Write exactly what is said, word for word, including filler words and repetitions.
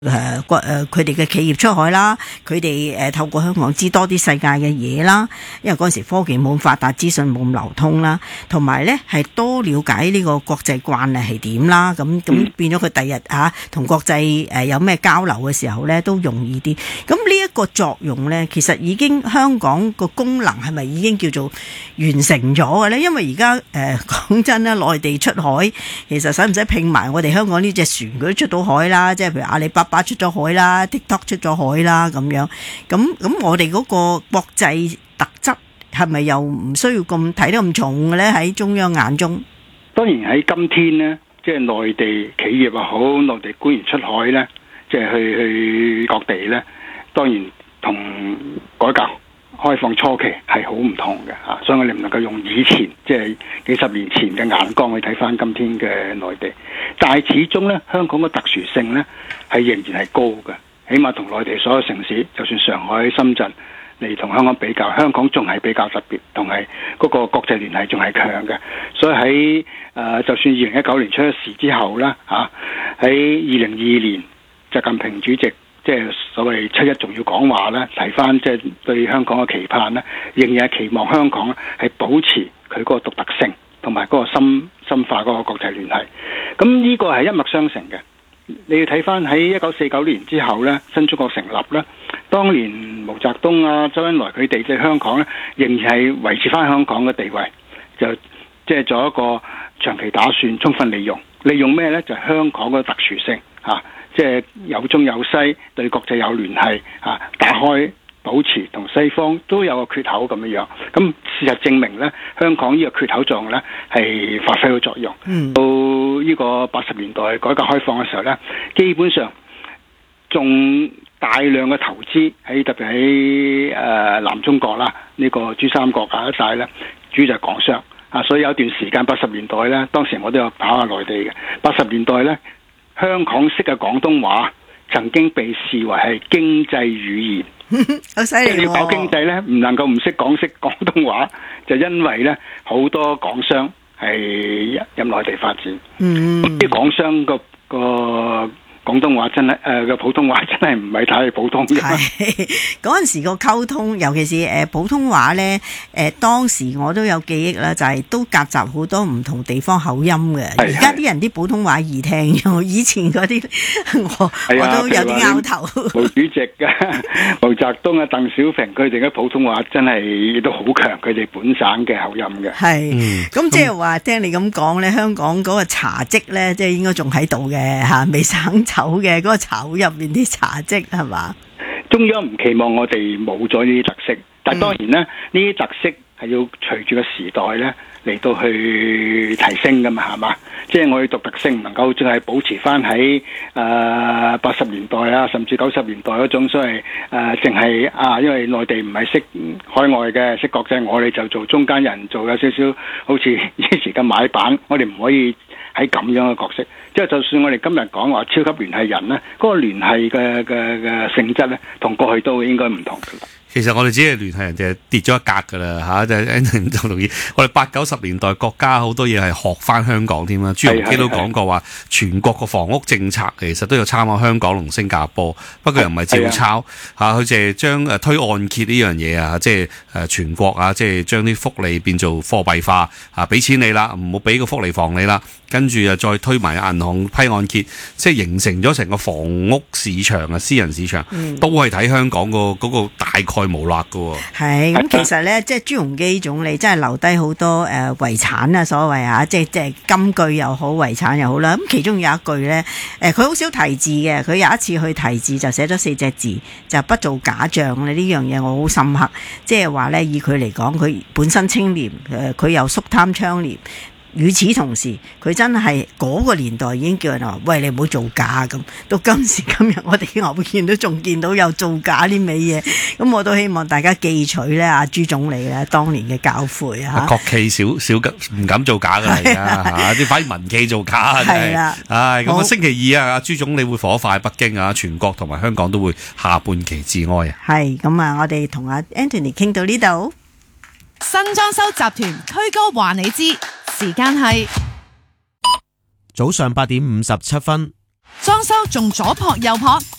誒國誒佢哋嘅企業出海啦，佢哋誒透過香港知多啲世界嘅嘢啦，因為嗰陣時科技冇咁發達，資訊冇咁流通啦，同埋咧係多了解呢個國際慣例係點啦，咁咁變咗佢第日嚇同國際誒有咩交流嘅時候咧都容易啲。咁呢一個作用咧，其實已經香港個功能係咪已經叫做完成咗嘅咧？因為而家誒講真啦，內地出海其實使唔使拼埋我哋香港呢隻船佢都出到海啦，即係譬如阿里巴巴出咗海啦 ，TikTok 出咗海啦咁樣，咁咁我哋嗰個國際特質係咪又唔需要咁睇得咁重嘅咧？喺中央眼中， 當然喺今天呢，即係內地企業又好，內地官員出海咧，即係去去各地咧，當然同改革開放初期係好唔同嘅嚇，所以我哋唔能夠用以前即係幾十年前嘅眼光去睇翻今天嘅內地，但係始終咧香港嘅特殊性咧係仍然係高嘅，起碼同內地所有城市，就算上海、深圳嚟同香港比較，香港仲係比較特別，同係嗰個國際聯繫仲係強嘅，所以喺誒、呃、就算二零一九年出咗事之後啦嚇，喺二零二二年習近平主席，即係所謂七一重要講話咧，提翻即係對香港嘅期盼咧，仍然係期望香港係保持佢嗰個獨特性，同埋嗰個深深化嗰個國際聯繫。咁呢個係一脈相承嘅。你要睇翻喺一九四九年之後咧，新中國成立咧，當年毛澤東啊、周恩來佢哋即係香港咧，仍然係維持翻香港嘅地位，就即係做一個長期打算，充分利用。利用咩咧？就係香港嘅特殊性嚇。即係有中有西，對國際有聯繫啊，打開保持同西方都有個缺口咁樣樣。咁事實證明咧，香港呢個缺口作用咧係發揮到作用。嗯、到呢個八十年代改革開放嘅時候咧，基本上仲大量嘅投資喺特別喺誒南中國啦，呢、這個珠三角啊一帶咧，主要就係港商啊。所以有段時間八十年代咧，當時我都有跑下內地嘅。八十年代咧，香港式嘅廣東話曾經被視為係經濟語言， 好犀利喎！ 即係要搞經濟咧，唔能夠唔識講識廣東話，就因為咧好多港商係入內地發展，嗯，啲港商個個廣東話真係誒個普通話真係唔係太普通嘅。 係嗰陣時個溝通，尤其是誒、呃、普通話咧，誒、呃、當時我都有記憶啦，就係、是、都夾雜好多唔同地方口音嘅。而家啲人啲普通話易聽，以前嗰啲我、啊、我都有啲拗頭。 毛主席啊、毛澤東啊、鄧小平佢哋嘅普通話真係都好強，佢哋本省嘅口音嘅。 係，咁即係話聽你咁講咧，香港嗰個茶漬咧，即係應該仲喺度嘅嚇，未省走嘅嗰個茶壺入面啲茶漬係嘛？ 中央唔期望我哋冇咗呢啲特色，但係當然咧，呢啲特色係要隨住個時代咧嚟到去提升噶嘛，係嘛？即係我哋獨特性唔能夠淨係保持翻喺誒八十年代啊，甚至九十年代嗰種所謂誒淨係啊，因為內地唔係識海外嘅，識國際，我哋就做中間人，做有少少好似以前嘅買辦，我哋唔可以喺咁樣嘅角色。即係就算我哋今日講話超級聯繫人咧，嗰、那個聯繫嘅嘅嘅性質咧，同過去都應該唔同㗎啦。 其實我哋只係聯繫人就係跌咗一格㗎啦嚇，就係唔同意。我哋八九十年代國家好多嘢係學翻香港添啦。朱鎔基都講過話，全國個房屋政策其實都有參考香港同新加坡，不過又唔係照抄嚇。佢就係將誒推按揭呢樣嘢啊，即係誒全國啊，即係將啲福利變做貨幣化啊，俾錢你啦，唔好俾個福利房你啦，跟住又再推埋銀行批按揭，即係形成咗成個房屋市場啊，私人市場、嗯、都係睇香港個嗰個大概無辣嘅喎。 係咁，其實咧，即係朱鎔基總理真係留低好多誒、呃、遺產啊，所謂啊，即係即係金句又好，遺產又好啦。咁其中有一句咧，誒佢好少題字嘅，佢有一次去題字就寫咗四隻字，就不做假象咧。呢樣嘢我好深刻，即係話咧，以佢嚟講，佢本身清廉，誒佢又肅貪倡廉。與此同時，佢真係嗰個年代已經叫人話：喂，你唔好造假咁。到今時今日，我哋偶然都仲見到有造假呢味嘢。咁我都希望大家記取咧，阿朱總理咧當年嘅教誨啊！ 國企少少唔敢造假㗎啦，而家嚇啲反而民企造假係啦。唉，咁啊星期二啊，阿朱總理會火快北京啊，全國同埋香港都會下半旗致哀啊。 係咁啊，我哋同阿 Anthony 傾到呢度。 新裝修集團推歌話你知。時間係早上八點五十七分， 裝修仲左撲右撲，